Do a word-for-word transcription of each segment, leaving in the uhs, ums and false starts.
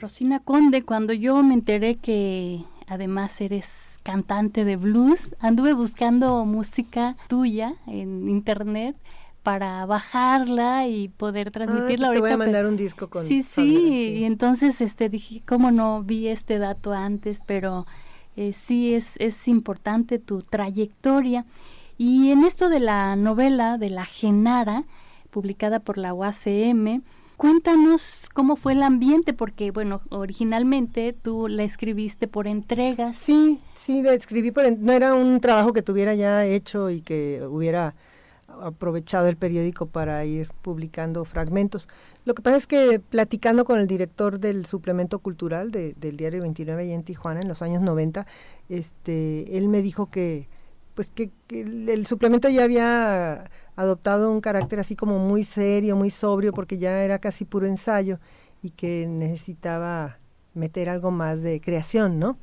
Rosina Conde, cuando yo me enteré que además eres cantante de blues, anduve buscando música tuya en internet para bajarla y poder transmitirla. Ah, pues te ahorita. voy a mandar pero, un disco con sí, Fabiola, sí, sí. y entonces este dije, cómo no vi este dato antes, pero eh, sí es, es importante tu trayectoria. Y en esto de la novela de La Genara, publicada por la U A C M, cuéntanos cómo fue el ambiente, porque bueno, originalmente tú la escribiste por entregas. Sí, sí, la escribí, por en- no era un trabajo que tuviera ya hecho y que hubiera aprovechado el periódico para ir publicando fragmentos. Lo que pasa es que platicando con el director del suplemento cultural de, del diario veintinueve allá en Tijuana en los años noventa, este, él me dijo que pues que, que el, el suplemento ya había adoptado un carácter así como muy serio, muy sobrio, porque ya era casi puro ensayo y que necesitaba meter algo más de creación, ¿no?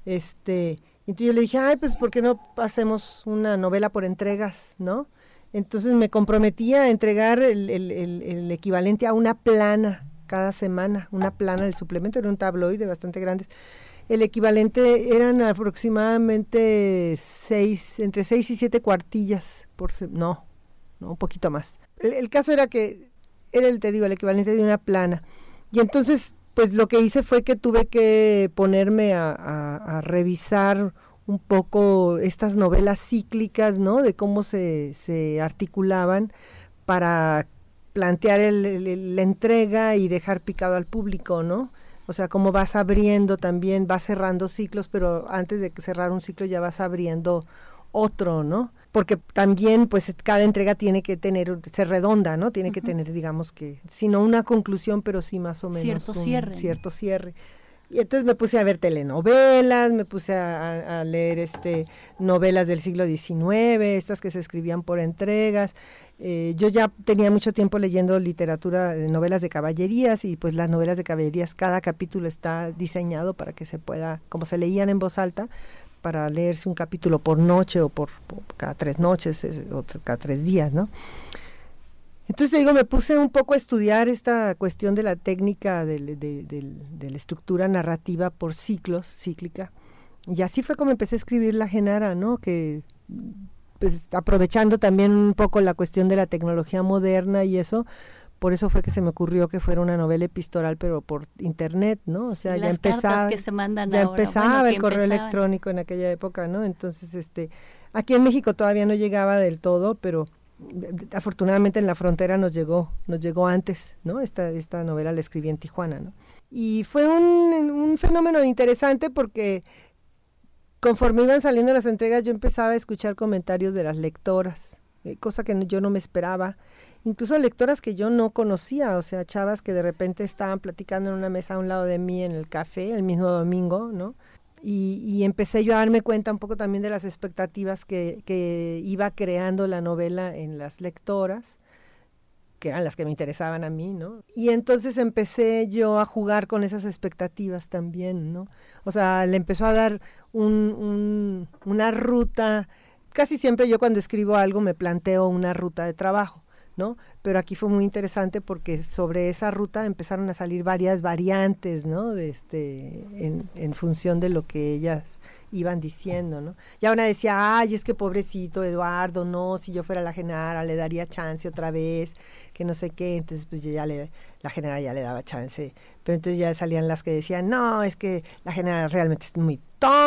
Este, entonces yo le dije, ay, pues ¿por qué no hacemos una novela por entregas, ¿no? Entonces me comprometí a entregar el, el, el, el equivalente a una plana cada semana, una plana del suplemento, era un tabloide bastante grande. El equivalente eran aproximadamente seis, entre seis y siete cuartillas por se no, no, un poquito más. El, el caso era que era el, te digo, el equivalente de una plana. Y entonces, pues lo que hice fue que tuve que ponerme a, a, a revisar un poco estas novelas cíclicas, ¿no? De cómo se, se articulaban para plantear el, el, la entrega y dejar picado al público, ¿no? O sea, cómo vas abriendo también, vas cerrando ciclos, pero antes de cerrar un ciclo ya vas abriendo otro, ¿no? Porque también, pues, cada entrega tiene que tener, ser redonda, ¿no? Tiene uh-huh. que tener, digamos que, si no una conclusión, pero sí más o menos cierto un cierre. cierto cierre. Y entonces me puse a ver telenovelas, me puse a, a leer este novelas del siglo diecinueve, estas que se escribían por entregas. Eh, yo ya tenía mucho tiempo leyendo literatura, eh, novelas de caballerías, y pues las novelas de caballerías, cada capítulo está diseñado para que se pueda, como se leían en voz alta, para leerse un capítulo por noche o por, por cada tres noches, o cada tres días, ¿no? Entonces, digo, me puse un poco a estudiar esta cuestión de la técnica de, de, de, de la estructura narrativa por ciclos, cíclica, y así fue como empecé a escribir La Genara, ¿no? Que, pues, aprovechando también un poco la cuestión de la tecnología moderna y eso, por eso fue que se me ocurrió que fuera una novela epistolar, pero por internet, ¿no? O sea, Las ya empezaba, que se mandan ya ahora. empezaba bueno, el correo empezaban. electrónico en aquella época, ¿no? Entonces, este, aquí en México todavía no llegaba del todo, pero afortunadamente en la frontera nos llegó, nos llegó antes, ¿no? Esta, esta novela la escribí en Tijuana, ¿no? Y fue un, un fenómeno interesante porque conforme iban saliendo las entregas yo empezaba a escuchar comentarios de las lectoras, eh, cosa que no, yo no me esperaba, incluso lectoras que yo no conocía, o sea, chavas que de repente estaban platicando en una mesa a un lado de mí en el café el mismo domingo, ¿no? Y, y empecé yo a darme cuenta un poco también de las expectativas que, que iba creando la novela en las lectoras, que eran las que me interesaban a mí, ¿no? Y entonces empecé yo a jugar con esas expectativas también, ¿no? O sea, le empezó a dar un, un, una ruta. Casi siempre yo cuando escribo algo me planteo una ruta de trabajo, ¿no? Pero aquí fue muy interesante porque sobre esa ruta empezaron a salir varias variantes, ¿no? De este, en, en función de lo que ellas iban diciendo, ¿no? Ya una decía, ay, es que pobrecito Eduardo, no, si yo fuera la Genara le daría chance otra vez, que no sé qué, entonces pues yo ya le, la Genara ya le daba chance, pero entonces ya salían las que decían, no, es que la Genara realmente es muy tonta,